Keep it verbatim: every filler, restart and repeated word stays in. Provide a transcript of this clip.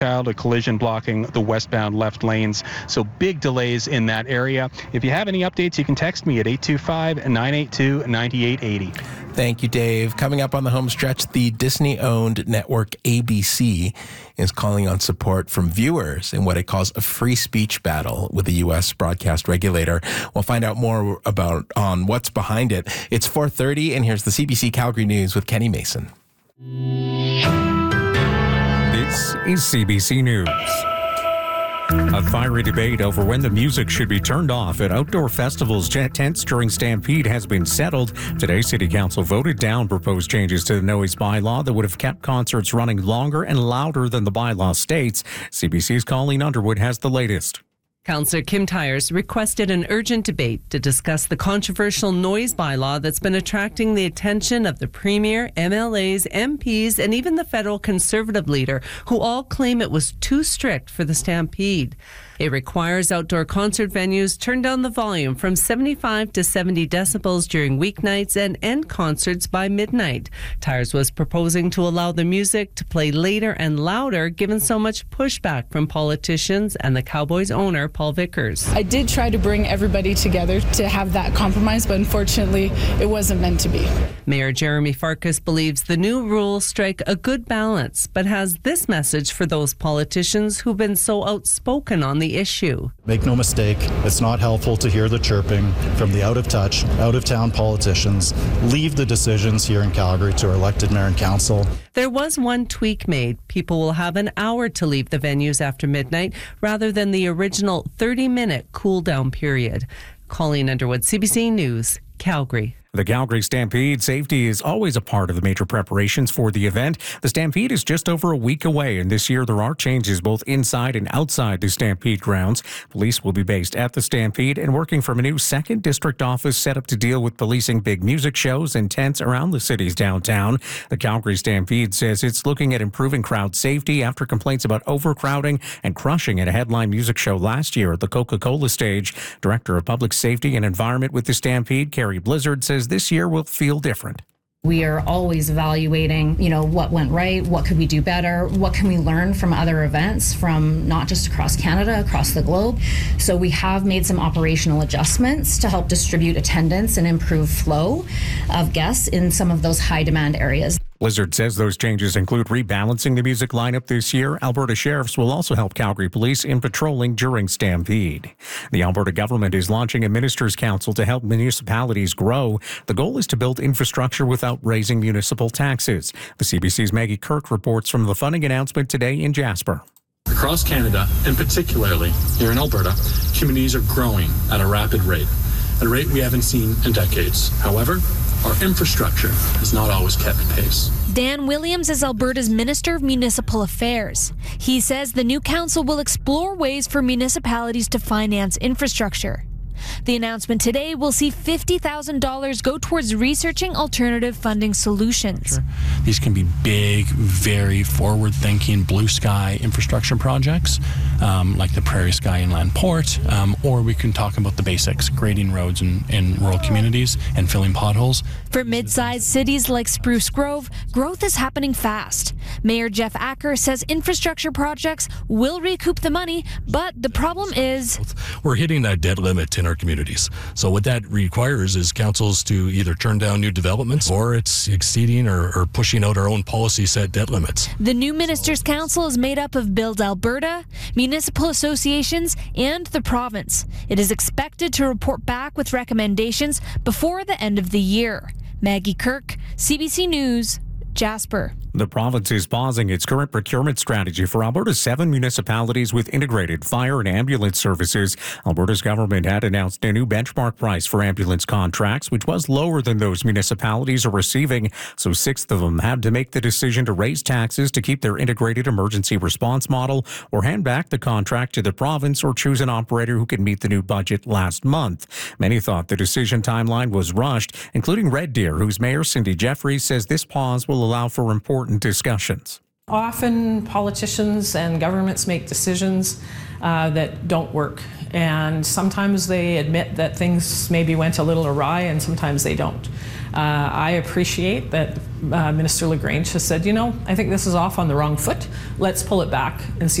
A collision blocking the westbound left lanes. So big delays in that area. If you have any updates, you can text me at eight two five, nine eight two, nine eight eight zero. Thank you, Dave. Coming up on the home stretch, the Disney-owned network A B C is calling on support from viewers in what it calls a free speech battle with the U S broadcast regulator. We'll find out more about on what's behind it. It's four thirty, and here's the C B C Calgary News with Kenny Mason. This is C B C News. A fiery debate over when the music should be turned off at outdoor festivals tents during Stampede has been settled. Today, City Council voted down proposed changes to the noise bylaw that would have kept concerts running longer and louder than the bylaw states. C B C's Colleen Underwood has the latest. Councillor Kim Tyers requested an urgent debate to discuss the controversial noise bylaw that's been attracting the attention of the Premier, M L As, M Ps, and even the federal Conservative leader, who all claim it was too strict for the Stampede. It requires outdoor concert venues turn down the volume from seventy-five to seventy decibels during weeknights and end concerts by midnight. Tyers was proposing to allow the music to play later and louder, given so much pushback from politicians and the Cowboys owner, Paul Vickers. I did try to bring everybody together to have that compromise, but unfortunately, it wasn't meant to be. Mayor Jeremy Farkas believes the new rules strike a good balance, but has this message for those politicians who've been so outspoken on the issue. Make no mistake, it's not helpful to hear the chirping from the out-of-touch, out-of-town politicians. Leave the decisions here in Calgary to our elected mayor and council. There was one tweak made. People will have an hour to leave the venues after midnight rather than the original thirty-minute cool-down period. Colleen Underwood, C B C News, Calgary. The Calgary Stampede safety is always a part of the major preparations for the event. The Stampede is just over a week away, and this year there are changes both inside and outside the Stampede grounds. Police will be based at the Stampede and working from a new second district office set up to deal with policing big music shows and tents around the city's downtown. The Calgary Stampede says it's looking at improving crowd safety after complaints about overcrowding and crushing at a headline music show last year at the Coca-Cola stage. Director of Public Safety and Environment with the Stampede, Carrie Blizzard, says this year will feel different. We are always evaluating, you know, what went right, what could we do better, what can we learn from other events from not just across Canada, across the globe. So we have made some operational adjustments to help distribute attendance and improve flow of guests in some of those high demand areas. Blizzard says those changes include rebalancing the music lineup this year. Alberta sheriffs will also help Calgary police in patrolling during Stampede. The Alberta government is launching a ministers' council to help municipalities grow. The goal is to build infrastructure without raising municipal taxes. The C B C's Maggie Kirk reports from the funding announcement today in Jasper. Across Canada, and particularly here in Alberta, communities are growing at a rapid rate, at a rate we haven't seen in decades. However, our infrastructure has not always kept pace. Dan Williams is Alberta's Minister of Municipal Affairs. He says the new council will explore ways for municipalities to finance infrastructure. The announcement today will see fifty thousand dollars go towards researching alternative funding solutions. Sure. These can be big, very forward-thinking blue sky infrastructure projects, um, like the Prairie Sky Inland Port, um, or we can talk about the basics, grading roads in, in rural communities and filling potholes. For mid-sized cities like Spruce Grove, growth is happening fast. Mayor Jeff Acker says infrastructure projects will recoup the money, but the problem is we're hitting that debt limit in our communities. So what that requires is councils to either turn down new developments or it's exceeding or, or pushing out our own policy set debt limits. The new Ministers' Council is made up of Build Alberta, municipal associations, and the province. It is expected to report back with recommendations before the end of the year. Maggie Kirk, C B C News, Jasper. The province is pausing its current procurement strategy for Alberta's seven municipalities with integrated fire and ambulance services. Alberta's government had announced a new benchmark price for ambulance contracts, which was lower than those municipalities are receiving. So six of them had to make the decision to raise taxes to keep their integrated emergency response model, or hand back the contract to the province, or choose an operator who can meet the new budget last month. Many thought the decision timeline was rushed, including Red Deer, whose mayor Cindy Jeffries says this pause will allow for important discussions. Often politicians and governments make decisions uh, that don't work. And sometimes they admit that things maybe went a little awry, and sometimes they don't. Uh, I appreciate that uh, Minister LaGrange has said, you know, I think this is off on the wrong foot. Let's pull it back and see